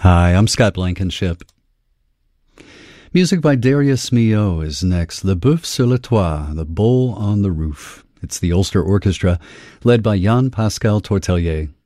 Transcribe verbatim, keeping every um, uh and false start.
Hi, I'm Scott Blankenship. Music by Darius Milhaud is next. The Boeuf sur le Toit, The Bull on the Roof. It's the Ulster Orchestra, led by Jan Pascal Tortelier.